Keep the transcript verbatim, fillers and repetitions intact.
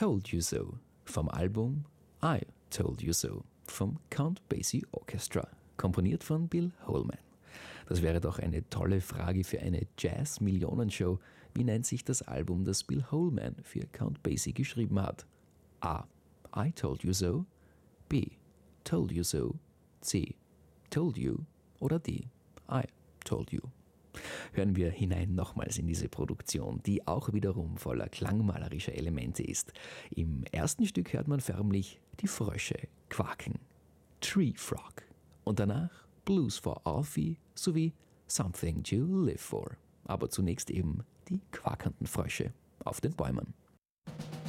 Told You So vom Album I Told You So vom Count Basie Orchestra, komponiert von Bill Holman. Das wäre doch eine tolle Frage für eine Jazz-Millionenshow. Wie nennt sich das Album, das Bill Holman für Count Basie geschrieben hat? A. I Told You So, B. Told You So, C. Told You oder D. I Told You. Hören wir hinein nochmals in diese Produktion, die auch wiederum voller klangmalerischer Elemente ist. Im ersten Stück hört man förmlich die Frösche quaken, Tree Frog, und danach Blues for Alfie sowie Something to Live For. Aber zunächst eben die quakenden Frösche auf den Bäumen.